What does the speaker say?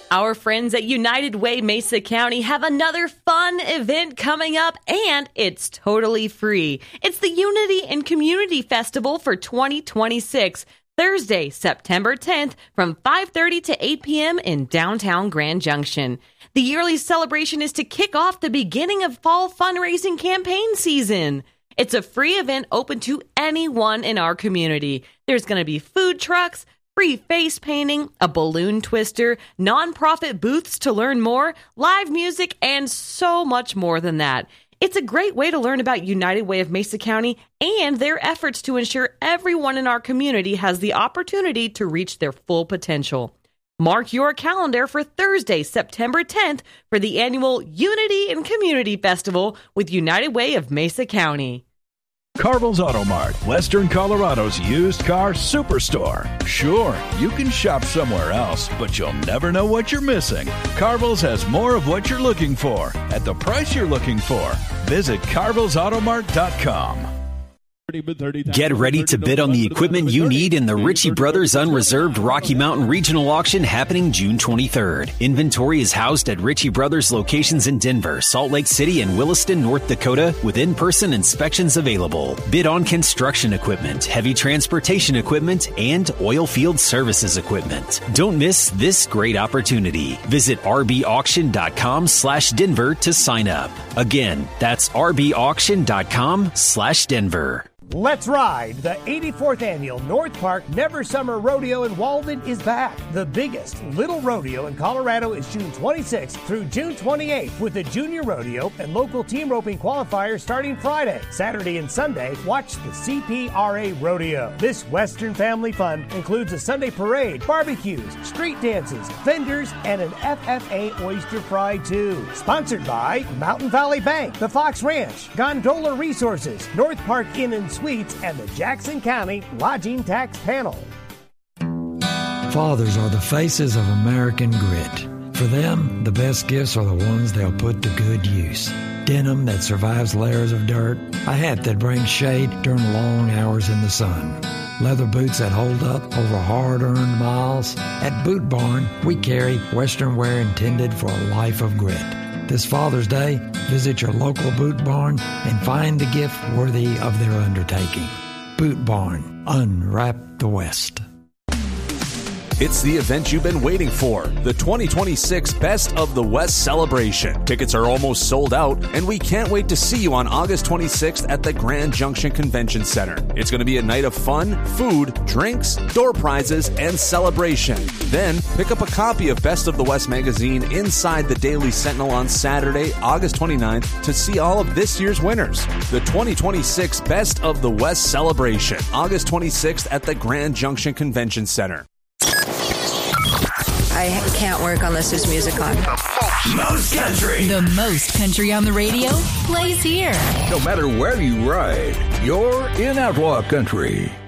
Our friends at United Way Mesa County have another fun event coming up, and it's totally free. It's the Unity and Community Festival for 2026, Thursday, September 10th from 5:30 to 8 p.m. in downtown Grand Junction. The yearly celebration is to kick off the beginning of fall fundraising campaign season. It's a free event open to anyone in our community. There's going to be food trucks, free face painting, a balloon twister, nonprofit booths to learn more, live music, and so much more than that. It's a great way to learn about United Way of Mesa County and their efforts to ensure everyone in our community has the opportunity to reach their full potential. Mark your calendar for Thursday, September 10th for the annual Unity and Community Festival with United Way of Mesa County. Carville's Auto Mart, Western Colorado's used car superstore. Sure, you can shop somewhere else, but you'll never know what you're missing. Carville's has more of what you're looking for at the price you're looking for. Visit carvillesautomart.com. Get ready to bid on the equipment you need in the Ritchie Brothers Unreserved Rocky Mountain Regional Auction happening June 23rd. Inventory is housed at Ritchie Brothers locations in Denver, Salt Lake City, and Williston, North Dakota, with in-person inspections available. Bid on construction equipment, heavy transportation equipment, and oil field services equipment. Don't miss this great opportunity. Visit rbauction.com/Denver to sign up. Again, that's rbauction.com/Denver. Let's ride! The 84th annual North Park Never Summer Rodeo in Walden is back. The biggest little rodeo in Colorado is June 26th through June 28th with the Junior Rodeo and local team roping qualifiers starting Friday. Saturday and Sunday, watch the CPRA Rodeo. This Western family fun includes a Sunday parade, barbecues, street dances, vendors, and an FFA oyster fry too. Sponsored by Mountain Valley Bank, the Fox Ranch, Gondola Resources, North Park Inn and Suites, and the Jackson County Lodging Tax Panel. Fathers are the faces of American grit. For them, the best gifts are the ones they'll put to good use. Denim that survives layers of dirt, a hat that brings shade during long hours in the sun, leather boots that hold up over hard-earned miles. At Boot Barn, we carry Western wear intended for a life of grit. This Father's Day, visit your local Boot Barn and find the gift worthy of their undertaking. Boot Barn, unwrap the West. It's the event you've been waiting for, the 2026 Best of the West celebration. Tickets are almost sold out, and we can't wait to see you on August 26th at the Grand Junction Convention Center. It's going to be a night of fun, food, drinks, door prizes, and celebration. Then, pick up a copy of Best of the West magazine inside the Daily Sentinel on Saturday, August 29th to see all of this year's winners. The 2026 Best of the West celebration, August 26th at the Grand Junction Convention Center. I can't work unless there's music on. Most country. The most country on the radio plays here. No matter where you ride, you're in Outlaw Country.